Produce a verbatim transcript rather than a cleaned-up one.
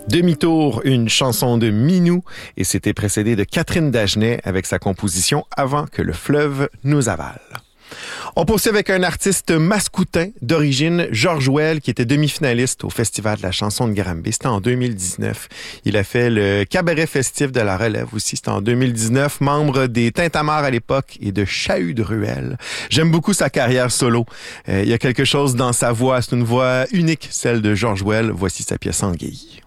Demi-tour, une chanson de Minou, et c'était précédé de Catherine Dagenet avec sa composition Avant que le fleuve nous avale. On poursuit avec un artiste mascoutin d'origine, Georges Well, qui était demi-finaliste au Festival de la chanson de Granby. C'était en deux mille dix-neuf. Il a fait le cabaret festif de la Relève aussi. C'était en deux mille dix-neuf, membre des Tintamarres à l'époque et de Chahut de Ruelle. J'aime beaucoup sa carrière solo. Euh, il y a quelque chose dans sa voix. C'est une voix unique, celle de Georges Well. Voici sa pièce Anguille.